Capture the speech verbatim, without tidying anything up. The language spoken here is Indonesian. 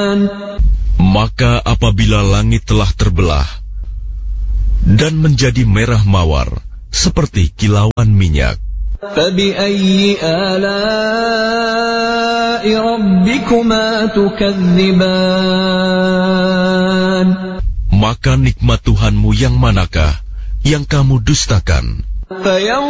Maka apabila langit telah terbelah dan menjadi merah mawar seperti kilauan minyak, فَبِأَيِّ آلَاءِ رَبِّكُمَا تُكَذِّبَانِ maka nikmat Tuhanmu yang manakah yang kamu dustakan?